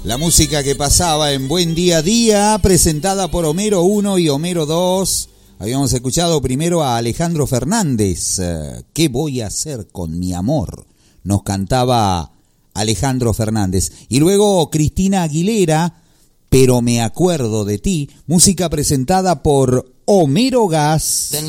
La música que pasaba en Buen Día a Día, presentada por Homero 1 y Homero 2. Habíamos escuchado primero a Alejandro Fernández. ¿Qué voy a hacer con mi amor? Nos cantaba Alejandro Fernández. Y luego Cristina Aguilera, Pero me acuerdo de ti. Música presentada por Homero Gas.